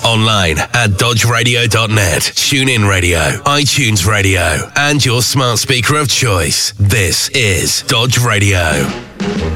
Online at dodgeradio.net, TuneIn Radio, iTunes Radio, and your smart speaker of choice. This is Dodge Radio.